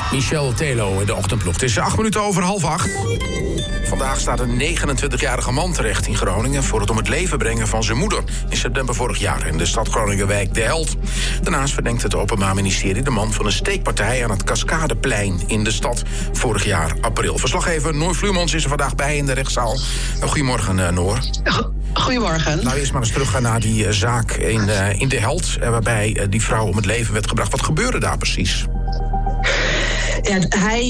Michel Telo in de ochtendploeg. Het is 7:08. Vandaag staat een 29-jarige man terecht in Groningen voor het om het leven brengen van zijn moeder in september vorig jaar in de stad Groningenwijk De Held. Daarnaast verdenkt het Openbaar Ministerie de man van een steekpartij aan het Cascadeplein in de stad vorig jaar april. Verslaggever Noor Vluurmans is er vandaag bij in de rechtszaal. Goedemorgen, Noor. Goedemorgen. Nou, eerst maar eens teruggaan naar die zaak in De Held, waarbij die vrouw om het leven werd gebracht. Wat gebeurde daar precies? Ja,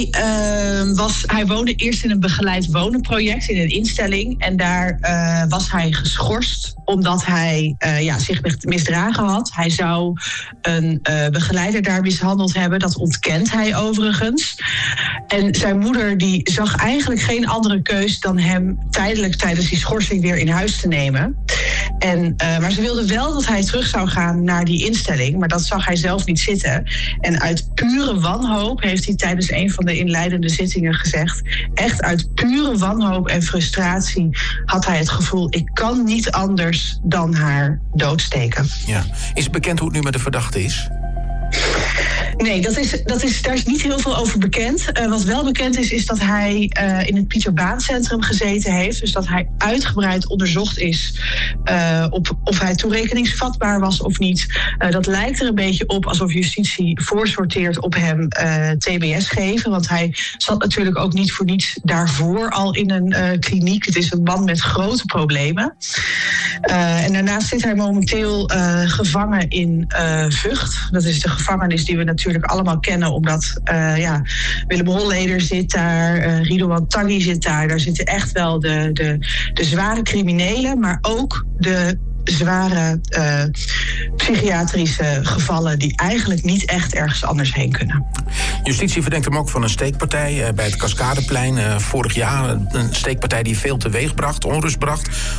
hij woonde eerst in een begeleid wonenproject in een instelling. En daar was hij geschorst omdat hij zich misdragen had. Hij zou een begeleider daar mishandeld hebben. Dat ontkent hij overigens. En zijn moeder die zag eigenlijk geen andere keus dan hem tijdelijk tijdens die schorsing weer in huis te nemen. Maar ze wilde wel dat hij terug zou gaan naar die instelling. Maar dat zag hij zelf niet zitten. En uit pure wanhoop heeft hij tijdens een van de inleidende zittingen gezegd, echt uit pure wanhoop en frustratie had hij het gevoel, ik kan niet anders dan haar doodsteken. Ja. Is het bekend hoe het nu met de verdachte is? Nee, daar is niet heel veel over bekend. Wat wel bekend is dat hij in het Pieter Baan Centrum gezeten heeft. Dus dat hij uitgebreid onderzocht is of hij toerekeningsvatbaar was of niet. Dat lijkt er een beetje op alsof justitie voorsorteert op hem TBS geven. Want hij zat natuurlijk ook niet voor niets daarvoor al in een kliniek. Het is een man met grote problemen. En daarnaast zit hij momenteel gevangen in Vught. Dat is de gevangenis die we natuurlijk allemaal kennen, omdat Willem Holleder zit daar, Ridouan Taghi zit daar. Daar zitten echt wel de zware criminelen, maar ook de zware psychiatrische gevallen die eigenlijk niet echt ergens anders heen kunnen. Justitie verdenkt hem ook van een steekpartij bij het Cascadeplein vorig jaar. Een steekpartij die veel teweeg bracht, onrust bracht.